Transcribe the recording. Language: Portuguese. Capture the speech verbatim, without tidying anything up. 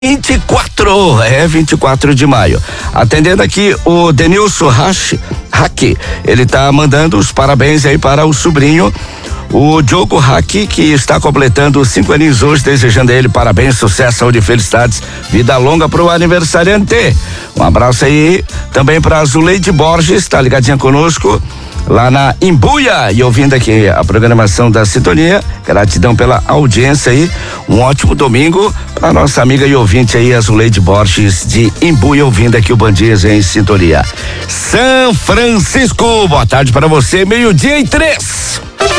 vinte e quatro, é vinte e quatro de maio. Atendendo aqui o Denilson Hack, Hack, ele tá mandando os parabéns aí para o sobrinho, o Diogo Hack, que está completando cinco aninhos hoje, desejando a ele parabéns, sucesso, saúde e felicidades, vida longa pro aniversariante. Um abraço aí também para a Zuleide Borges, tá ligadinha conosco lá na Imbuia e ouvindo aqui a programação da Sintonia. Gratidão pela audiência aí. Um ótimo domingo para nossa amiga e ouvinte aí, Azuleide Borges de Imbuia, ouvindo aqui o Band Dias em Sintonia. São Francisco, boa tarde para você, meio-dia e três.